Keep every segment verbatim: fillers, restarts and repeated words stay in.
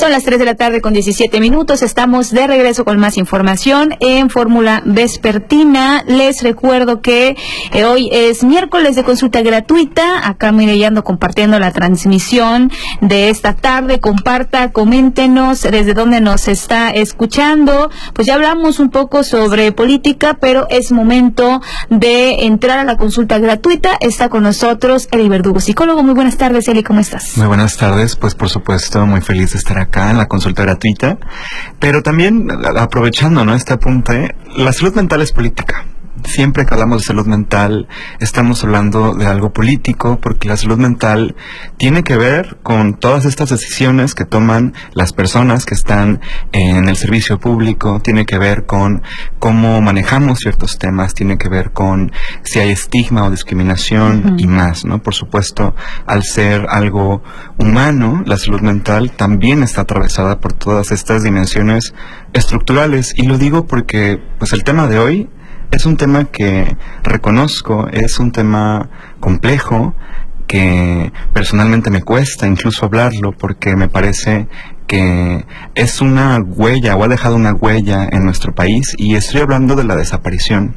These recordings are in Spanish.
Son las tres de la tarde con diecisiete minutos. Estamos de regreso con más información en Fórmula Vespertina. Les recuerdo que eh, hoy es miércoles de consulta gratuita. Acá mire, ya ando compartiendo la transmisión de esta tarde. Comparta, coméntenos desde dónde nos está escuchando. Pues ya hablamos un poco sobre política, pero es momento de entrar a la consulta gratuita. Está con nosotros Eli Verdugo, psicólogo. Muy buenas tardes, Eli, ¿cómo estás? Muy buenas tardes, pues por supuesto muy feliz de estar acá en la consulta gratuita, pero también aprovechando, ¿no?, este apunte, la salud mental es política. Siempre que hablamos de salud mental estamos hablando de algo político, porque la salud mental tiene que ver con todas estas decisiones que toman las personas que están en el servicio público, tiene que ver con cómo manejamos ciertos temas, tiene que ver con si hay estigma o discriminación uh-huh. y más, ¿no? Por supuesto, al ser algo humano, la salud mental también está atravesada por todas estas dimensiones estructurales, y lo digo porque pues el tema de hoy es un tema que reconozco, es un tema complejo, que personalmente me cuesta incluso hablarlo, porque me parece que es una huella, o ha dejado una huella en nuestro país, y estoy hablando de la desaparición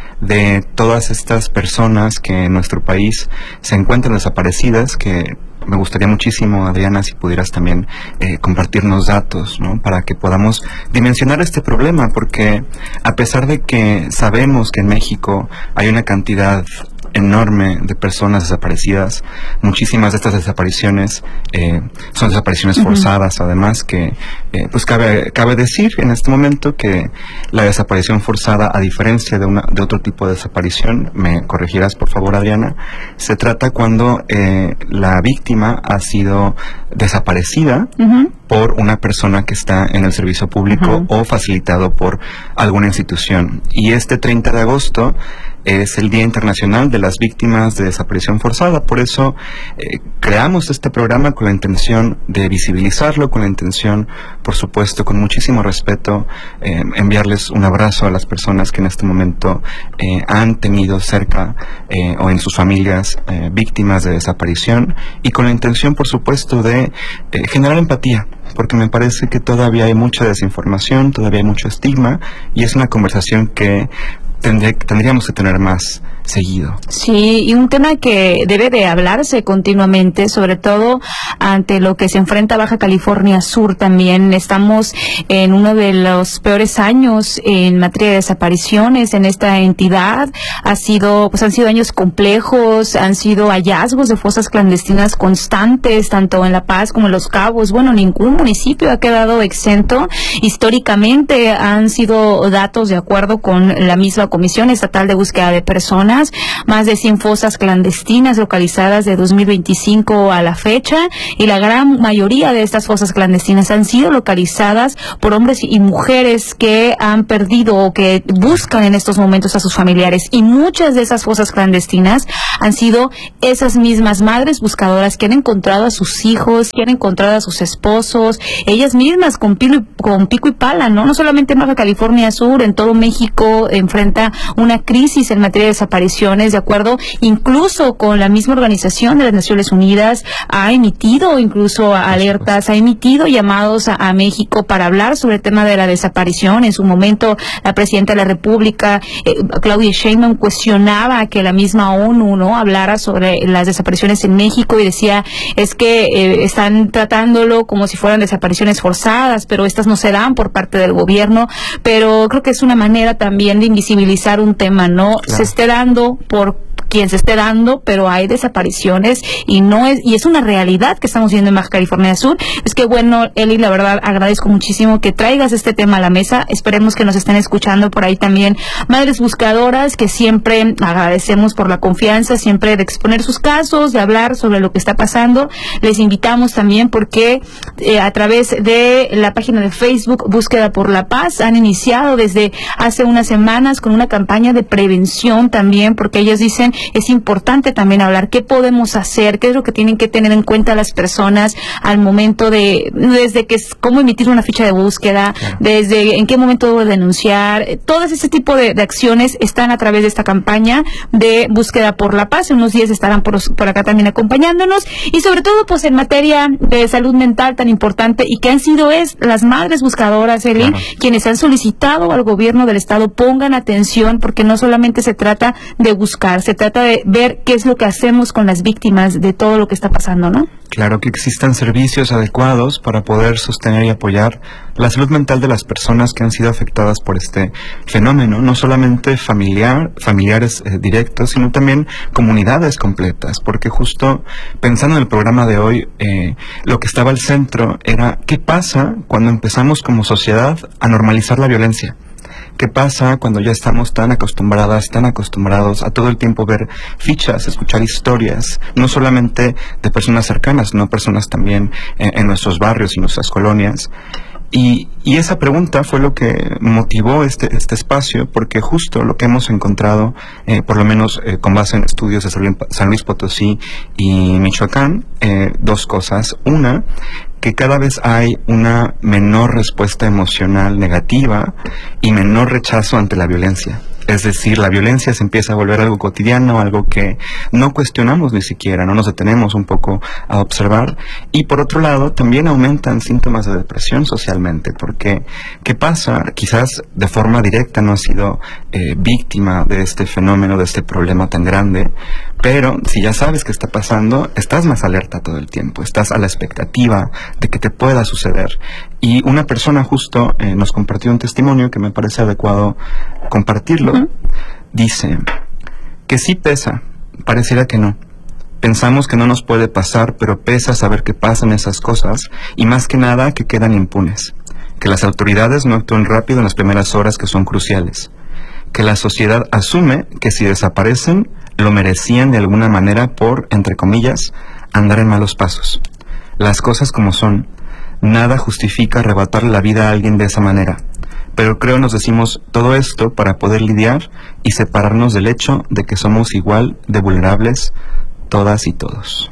de todas estas personas que en nuestro país se encuentran desaparecidas, que me gustaría muchísimo, Adriana, si pudieras también eh, compartirnos datos, ¿no?, para que podamos dimensionar este problema, porque a pesar de que sabemos que en México hay una cantidad enorme de personas desaparecidas, muchísimas de estas desapariciones eh, son desapariciones uh-huh. forzadas, además que eh, pues cabe cabe decir en este momento que la desaparición forzada, a diferencia de una de otro tipo de desaparición, me corregirás por favor, Adriana, se trata cuando eh, la víctima ha sido desaparecida uh-huh. por una persona que está en el servicio público uh-huh. o facilitado por alguna institución. Y este treinta de agosto es el Día Internacional de las Víctimas de Desaparición Forzada. Por eso eh, creamos este programa con la intención de visibilizarlo, con la intención, por supuesto, con muchísimo respeto, eh, enviarles un abrazo a las personas que en este momento eh, han tenido cerca eh, o en sus familias eh, víctimas de desaparición, y con la intención, por supuesto, de eh, generar empatía, porque me parece que todavía hay mucha desinformación, todavía hay mucho estigma, y es una conversación que Tendría, tendríamos que tener más seguido. Sí, y un tema que debe de hablarse continuamente, sobre todo ante lo que se enfrenta Baja California Sur también. Estamos en uno de los peores años en materia de desapariciones en esta entidad. Ha sido, pues han sido años complejos, han sido hallazgos de fosas clandestinas constantes, tanto en La Paz como en Los Cabos. Bueno, ningún municipio ha quedado exento. Históricamente han sido datos de acuerdo con la misma Comisión Estatal de Búsqueda de Personas, más de cien fosas clandestinas localizadas de dos mil veinticinco a la fecha, y la gran mayoría de estas fosas clandestinas han sido localizadas por hombres y mujeres que han perdido o que buscan en estos momentos a sus familiares, y muchas de esas fosas clandestinas han sido esas mismas madres buscadoras que han encontrado a sus hijos, que han encontrado a sus esposos, ellas mismas con, pilo y, con pico y pala, ¿no? No solamente en Baja California Sur, en todo México enfrenta una crisis en materia de desapariciones, de acuerdo incluso con la misma Organización de las Naciones Unidas. Ha emitido incluso alertas, ha emitido llamados a, a México para hablar sobre el tema de la desaparición. En su momento, la Presidenta de la República, eh, Claudia Sheinbaum, cuestionaba que la misma ONU no hablara sobre las desapariciones en México, y decía, es que eh, están tratándolo como si fueran desapariciones forzadas, pero estas no se dan por parte del gobierno. Pero creo que es una manera también de invisibilizar un tema, ¿no? Claro. Se esté dando por quien se esté dando, pero hay desapariciones, y no es y es una realidad que estamos viendo en Baja California Sur. Es que bueno, Eli, la verdad agradezco muchísimo que traigas este tema a la mesa. Esperemos que nos estén escuchando por ahí también madres buscadoras, que siempre agradecemos por la confianza, siempre de exponer sus casos, de hablar sobre lo que está pasando. Les invitamos también porque eh, a través de la página de Facebook Búsqueda por la Paz han iniciado desde hace unas semanas con una campaña de prevención también, porque ellas dicen suceden, es importante también hablar qué podemos hacer, qué es lo que tienen que tener en cuenta las personas al momento de, desde que es cómo emitir una ficha de búsqueda, claro. desde en qué momento debo denunciar, todas ese tipo de, de acciones están a través de esta campaña de búsqueda por la paz. En unos días estarán por, por acá también acompañándonos, y sobre todo pues en materia de salud mental tan importante, y que han sido es las madres buscadoras, Eli, claro. quienes han solicitado al gobierno del estado pongan atención, porque no solamente se trata de buscar, se trata de ver qué es lo que hacemos con las víctimas de todo lo que está pasando, ¿no? Claro, que existan servicios adecuados para poder sostener y apoyar la salud mental de las personas que han sido afectadas por este fenómeno, no solamente familiar, familiares eh, directos, sino también comunidades completas, porque justo pensando en el programa de hoy, eh, lo que estaba al centro era qué pasa cuando empezamos como sociedad a normalizar la violencia. ¿Qué pasa cuando ya estamos tan acostumbradas, tan acostumbrados a todo el tiempo ver fichas, escuchar historias, no solamente de personas cercanas, no personas también en, en nuestros barrios y nuestras colonias? Y, y esa pregunta fue lo que motivó este, este espacio, porque justo lo que hemos encontrado, eh, por lo menos eh, con base en estudios de San Luis Potosí y Michoacán, eh, dos cosas. Una, que cada vez hay una menor respuesta emocional negativa y menor rechazo ante la violencia. Es decir, la violencia se empieza a volver algo cotidiano, algo que no cuestionamos ni siquiera, no nos detenemos un poco a observar. Y por otro lado, también aumentan síntomas de depresión socialmente, porque ¿qué pasa? Quizás de forma directa no has sido eh, víctima de este fenómeno, de este problema tan grande, pero si ya sabes qué está pasando, estás más alerta todo el tiempo, estás a la expectativa de que te pueda suceder. Y una persona justo eh, nos compartió un testimonio que me parece adecuado compartirlo. Uh-huh. Dice que sí pesa, pareciera que no. Pensamos que no nos puede pasar, pero pesa saber que pasan esas cosas, y más que nada que quedan impunes. Que las autoridades no actúen rápido en las primeras horas que son cruciales. Que la sociedad asume que si desaparecen, lo merecían de alguna manera por, entre comillas, andar en malos pasos. Las cosas como son. Nada justifica arrebatarle la vida a alguien de esa manera. Pero creo nos decimos todo esto para poder lidiar y separarnos del hecho de que somos igual de vulnerables todas y todos.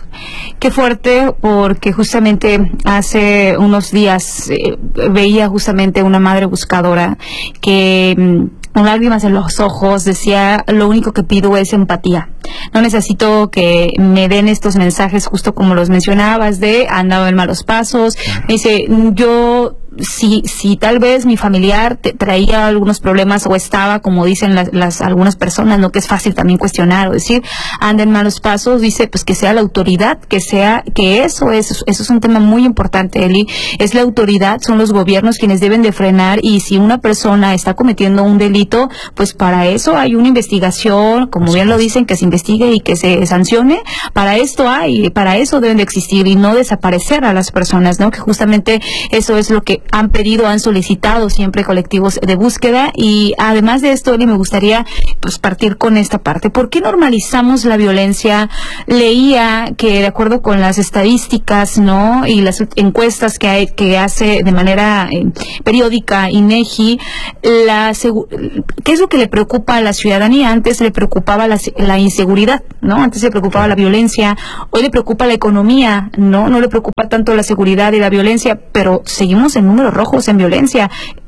Qué fuerte, porque justamente hace unos días eh, veía justamente una madre buscadora que mm, con lágrimas en los ojos decía: lo único que pido es empatía. No necesito que me den estos mensajes justo como los mencionabas de han dado en malos pasos. Me dice, yo si si tal vez mi familiar te, traía algunos problemas o estaba, como dicen las, las algunas personas, no, que es fácil también cuestionar o decir anda en malos pasos, dice pues que sea la autoridad, que sea que eso es eso es un tema muy importante, Eli, es la autoridad, son los gobiernos quienes deben de frenar, y si una persona está cometiendo un delito, pues para eso hay una investigación, como bien lo dicen, que se investigue y que se sancione. Para esto hay, para eso deben de existir y no desaparecer a las personas, ¿no? Que justamente eso es lo que han pedido, han solicitado siempre colectivos de búsqueda. Y además de esto, Eli, me gustaría pues partir con esta parte. ¿Por qué normalizamos la violencia? Leía que de acuerdo con las estadísticas, ¿no?, y las encuestas que hay, que hace de manera eh, periódica INEGI, la ¿qué es lo que le preocupa a la ciudadanía? Antes le preocupaba la, la inseguridad, ¿no? Antes le preocupaba la violencia, hoy le preocupa la economía, ¿no? No le preocupa tanto la seguridad y la violencia, pero seguimos en números rojos en violencia.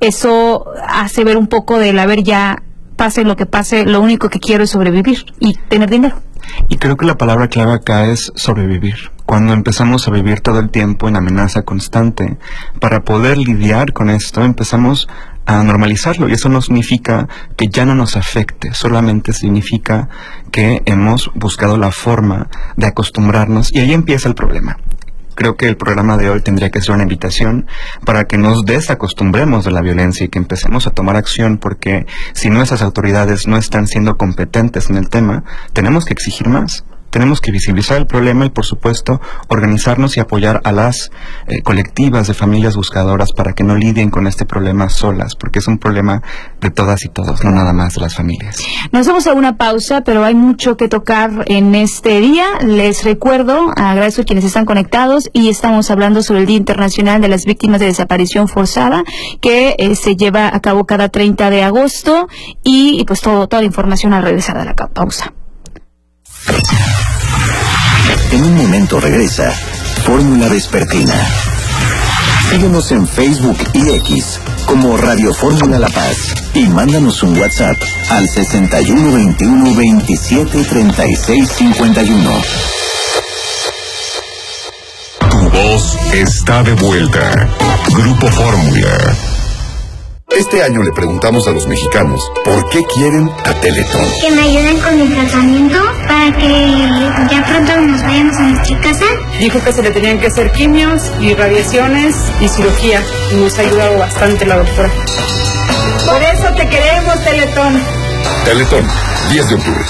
Eso hace ver un poco del, a ver, ya pase lo que pase, lo único que quiero es sobrevivir y tener dinero. Y creo que la palabra clave acá es sobrevivir. Cuando empezamos a vivir todo el tiempo en amenaza constante, para poder lidiar con esto, empezamos a normalizarlo, y eso no significa que ya no nos afecte, solamente significa que hemos buscado la forma de acostumbrarnos, y ahí empieza el problema. Creo que el programa de hoy tendría que ser una invitación para que nos desacostumbremos de la violencia y que empecemos a tomar acción, porque si nuestras autoridades no están siendo competentes en el tema, tenemos que exigir más. Tenemos que visibilizar el problema y, por supuesto, organizarnos y apoyar a las eh, colectivas de familias buscadoras para que no lidien con este problema solas, porque es un problema de todas y todos, no nada más de las familias. Nos vamos a una pausa, pero hay mucho que tocar en este día. Les recuerdo, agradezco a quienes están conectados, y estamos hablando sobre el Día Internacional de las Víctimas de Desaparición Forzada, que eh, se lleva a cabo cada treinta de agosto, y, y pues todo, toda la información al regresar de la pausa. En un momento regresa Fórmula Vespertina. Síguenos en Facebook y X como Radio Fórmula La Paz y mándanos un WhatsApp al sesenta y uno veintiuno veintisiete treinta y seis cincuenta y uno. Tu voz está de vuelta. Grupo Fórmula. Este año le preguntamos a los mexicanos por qué quieren a Teletón. Que me ayuden con el tratamiento para que ya pronto nos vayamos a nuestra casa. Dijo que se le tenían que hacer quimios y radiaciones y cirugía. Y nos ha ayudado bastante la doctora. Por eso te queremos, Teletón. Teletón, diez de octubre.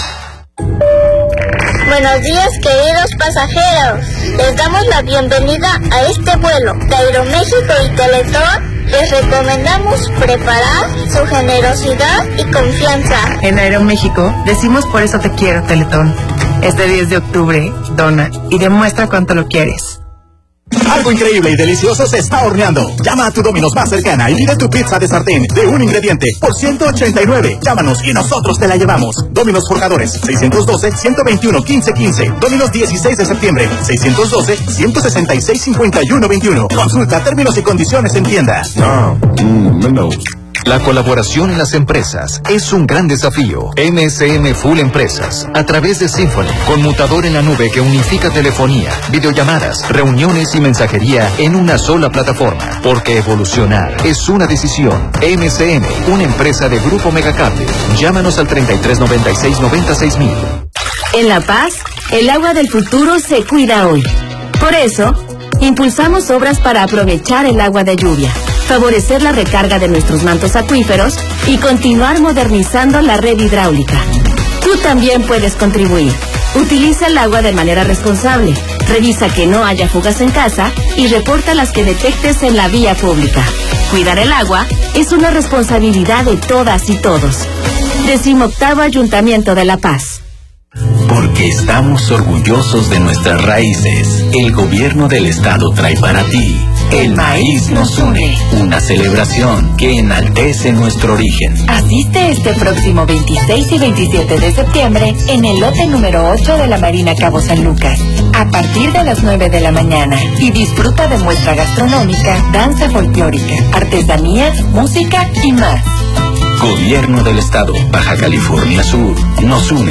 Buenos días, queridos pasajeros. Les damos la bienvenida a este vuelo de Aeroméxico y Teletón. Les recomendamos preparar su generosidad y confianza. En Aeroméxico decimos por eso te quiero, Teletón. Este diez de octubre, dona y demuestra cuánto lo quieres. Algo increíble y delicioso se está horneando. Llama a tu Domino's más cercana y pide tu pizza de sartén de un ingrediente por ciento ochenta y nueve. Llámanos y nosotros te la llevamos. Domino's Forjadores, seiscientos doce, ciento veintiuno, quince quince. Domino's dieciséis de septiembre, seiscientos doce, ciento sesenta y seis, cincuenta y uno veintiuno. Consulta términos y condiciones en tienda. No, mm, no. La colaboración en las empresas es un gran desafío. M S M Full Empresas, a través de Symphony, conmutador en la nube que unifica telefonía, videollamadas, reuniones y mensajería en una sola plataforma. Porque evolucionar es una decisión. M S M, una empresa de Grupo Megacable. Llámanos al treinta y tres noventa y seis noventa y seis mil. En La Paz, el agua del futuro se cuida hoy. Por eso, impulsamos obras para aprovechar el agua de lluvia, favorecer la recarga de nuestros mantos acuíferos y continuar modernizando la red hidráulica. Tú también puedes contribuir. Utiliza el agua de manera responsable, revisa que no haya fugas en casa y reporta las que detectes en la vía pública. Cuidar el agua es una responsabilidad de todas y todos. Decimoctavo Ayuntamiento de La Paz. Porque estamos orgullosos de nuestras raíces, el gobierno del estado trae para ti El Maíz Nos Une, una celebración que enaltece nuestro origen. Asiste este próximo veintiséis y veintisiete de septiembre en el lote número ocho de la Marina Cabo San Lucas, a partir de las nueve de la mañana, y disfruta de muestra gastronómica, danza folclórica, artesanías, música y más. Gobierno del estado, Baja California Sur, nos une.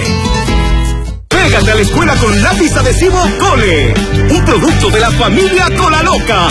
Pégate a la escuela con lápiz adhesivo Cole, un producto de la familia Cola Loca.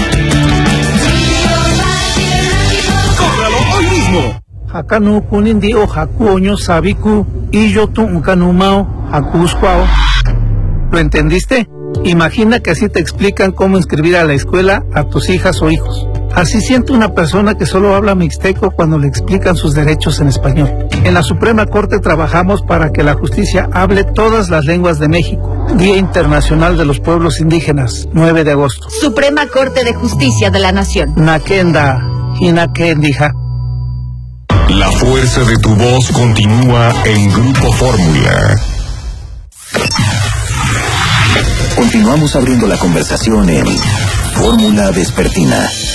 ¡Córralo hoy mismo! Hakanu kunindi o hakuoño sabiku y yo tu unkanumao hakuskwao. ¿Lo entendiste? Imagina que así te explican cómo inscribir a la escuela a tus hijas o hijos. Así siente una persona que solo habla mixteco cuando le explican sus derechos en español. En la Suprema Corte trabajamos para que la justicia hable todas las lenguas de México. Día Internacional de los Pueblos Indígenas, nueve de agosto. Suprema Corte de Justicia de la Nación. Nakenda, Hinakendija. La fuerza de tu voz continúa en Grupo Fórmula. Continuamos abriendo la conversación en Fórmula Vespertina.